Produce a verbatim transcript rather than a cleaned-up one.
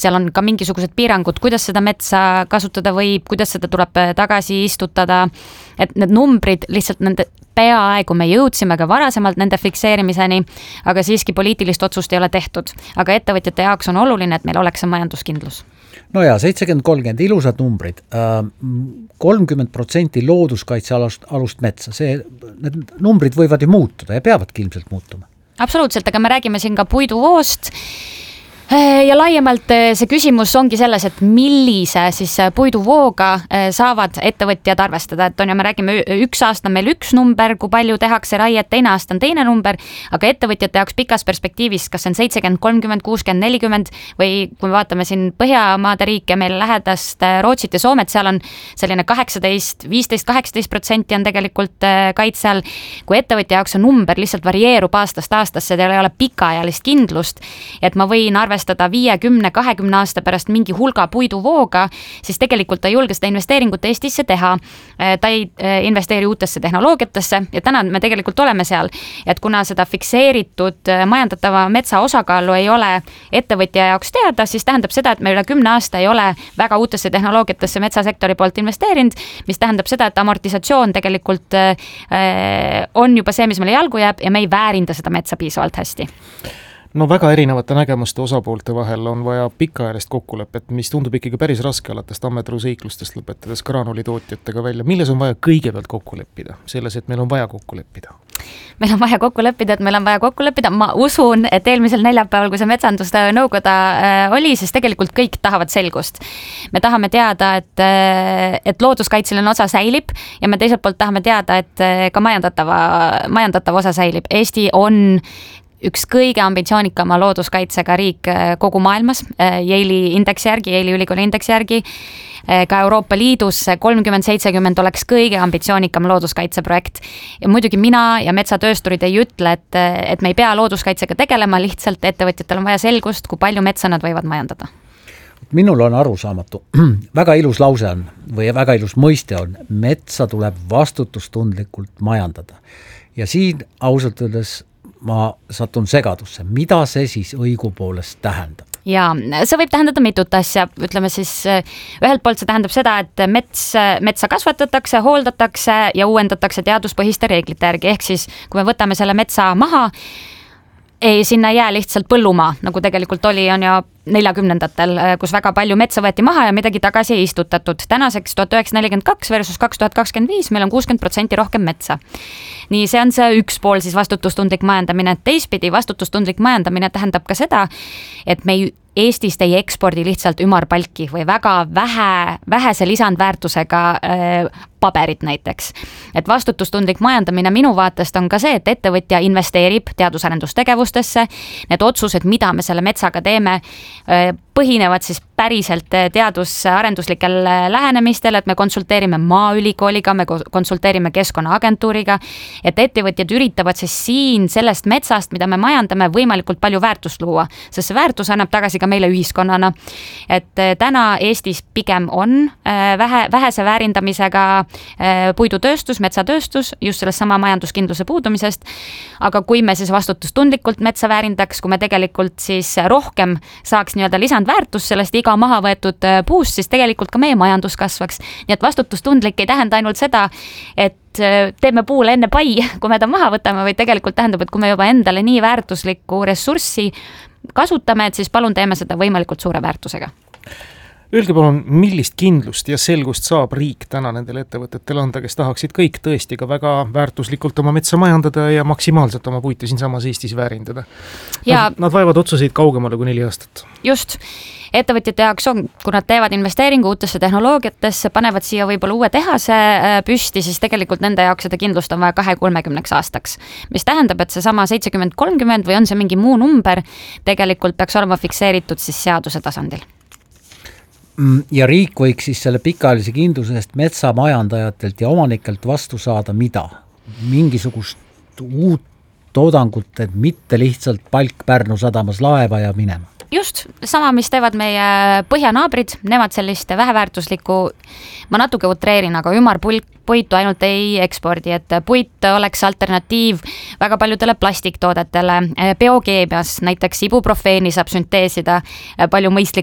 seal on ka mingisugused piirangud, kuidas seda metsa kasutada võib, kuidas seda tuleb tagasi istutada, et need numbrid lihtsalt nende peaaegu me jõudsime ka varasemalt nende fikseerimiseni, aga siiski poliitilist otsust ei ole tehtud. Aga ettevõtjate jaoks on oluline, et meil oleks see majanduskindlus. No ja seitsekümmend kolmkümmend ilusad numbrid, kolmkümmend protsenti looduskaitsealust alust metsa, see, need numbrid võivad ju muutuda ja peavadki ilmselt muutuma. Absoluutselt, aga me räägime siin ka puiduvoost ja laiemalt see küsimus ongi selles, et millise siis puiduvooga saavad ettevõtjad arvestada, et on ja me räägime üks aasta meil üks number, kui palju tehakse raiet, teine aasta on teine number, aga ettevõtjate jaoks pikas perspektiivis, kas see on seitsekümmend, kolmkümmend, kuuskümmend, nelikümmend või kui me vaatame siin Põhjamaade riike, meil lähedast Rootsit ja Soomet, seal on selline kaheksateist, viisteist, kaheksateist protsenti on tegelikult kaitse all. Kui ettevõtja jaoks on number lihtsalt varieerub aastast aastasse, teil ei ole pikaajalist kindlust, et ma võin arvestada viiekümne, kahekümne aasta pärast mingi hulga puiduvooga, siis tegelikult ta ei julge seda investeeringut Eestisse teha. Ta ei investeeri uutesse tehnoloogiatesse ja täna me tegelikult oleme seal, et kuna seda fikseeritud majandatava metsa osakaalu ei ole ettevõtja jaoks teada, siis tähendab seda, et me üle kümne aasta ei ole väga uutesse tehnoloogiatesse metsasektori poolt investeerinud, mis tähendab seda, et amortisatsioon tegelikult on juba see, mis meile jalgu jääb ja me ei väärinda seda metsa piisavalt hästi. No väga erinevate nägemuste osapoolte vahel on vaja pikaajalist kokkulepet, mis tundub ikkagi päris raske alates tammetruuseiklustest lõpetades graanulitootjatega välja. Milles on vaja kõigepealt kokku leppida? Selles, et meil on vaja kokku leppida. Meil on vaja kokku leppida, et meil on vaja kokku leppida. Ma usun, et eelmisel neljapäeval, kui see metsanduste nõukoda oli, siis tegelikult kõik tahavad selgust. Me tahame teada, et, et looduskaitseline osa säilib ja me teiselt poolt tahame teada, et ka majandatava, majandatava osa säilib. Eesti on üks kõige ambitsioonikama looduskaitsega riik kogu maailmas, Yale'i indeksi järgi, Yale'i ülikooli indeksi järgi, ka Euroopa Liidus kolmkümmend seitsekümmend oleks kõige ambitsioonikam looduskaitseprojekt. Ja muidugi mina ja metsatöösturid ei ütle, et, et me ei pea looduskaitsega tegelema, lihtsalt ettevõtjatel on vaja selgust, kui palju metsa nad võivad majandada. Minul on arusaamatu. Väga ilus lause on või väga ilus mõiste on, metsa tuleb vastutustundlikult majandada. Ja siin ausalt öeldes ma satun segadusse. Mida see siis õigupoolest tähendab? Ja see võib tähendada mitut asja. Ütleme siis, ühelt poolt see tähendab seda, et mets, metsa kasvatatakse, hooldatakse ja uuendatakse teaduspõhiste reeglite järgi. Ehk siis, kui me võtame selle metsa maha, ei, sinna ei jää lihtsalt põllumaa, nagu tegelikult oli, on ju neljakümnendatel, kus väga palju metsa võeti maha ja midagi tagasi ei istutatud. Tänaseks tuhat üheksasada nelikümmend kaks versus kaks tuhat kakskümmend viis meil on kuuskümmend protsenti rohkem metsa. Nii, see on see üks pool siis vastutustundlik majandamine. Teistpidi vastutustundlik majandamine tähendab ka seda, et me ei Eestist ei ekspordi lihtsalt ümarpalki või väga vähe, vähese lisandväärtusega äh, paberit näiteks. Et vastutustundlik majandamine minu vaatest on ka see, et ettevõtja investeerib teadusarendustegevustesse. Need otsused, mida me selle metsaga teeme, äh, põhinevad siis päriselt teadusarenduslikel lähenemistel, et me konsulteerime Maaülikooliga, me konsulteerime Keskkonnaagentuuriga, et ettevõtjad üritavad siis siin sellest metsast, mida me majandame, võimalikult palju väärtust luua, sest see väärtus annab tagasi ka meile ühiskonnana. Et täna Eestis pigem on vähe, vähese väärindamisega puidutööstus, metsatööstus, just sellest sama majanduskindluse puudumisest, aga kui me siis vastutustundlikult metsa väärindaks, kui me tegelikult siis rohkem saaks nii-öelda lisandväärtus sellest iga maha võetud puust, siis tegelikult ka meie majandus kasvaks. Nii et vastutustundlik ei tähenda ainult seda, et teeme puule enne pai, kui me ta maha võtame, või tegelikult tähendab, et kui me juba endale nii väärtuslikku ressurssi kasutame, et siis palun teeme seda võimalikult suure väärtusega. Öelge palun, millist kindlust ja selgust saab riik täna nendele ettevõtetele anda, kes tahaksid kõik tõesti ka väga väärtuslikult oma metsa majandada ja maksimaalselt oma puitu siinsamas Eestis väärindada. Ja nad, nad vaevad otsuseid kaugemale kui neli aastat. Just. Ettevõtjate jaoks on, kui nad teevad investeeringu uutesse tehnoloogiatesse, panevad siia võib-olla uue tehase püsti, siis tegelikult nende jaoks seda kindlust on vaja kahe kolmekümneks aastaks. Mis tähendab, et see sama seitsekümmend kolmkümmend või on see mingi muu number, tegelikult peaks olema fikseeritud siis seaduse tasandil. Ja riik võiks siis selle pikaajalise kindlusest metsamajandajatelt ja omanikelt vastu saada mida? Mingisugust uut toodangut, et mitte lihtsalt palk Pärnu sadamas laeva ja minema. Just, sama, mis teevad meie põhjanaabrid, nemad sellist väheväärtuslikku, ma natuke utreerin, aga ümarpulk puitu ainult ei ekspordi, et puit oleks alternatiiv väga paljudele plastiktoodetele. Biokeemias näiteks ibuprofeeni saab sünteesida palju mõistlik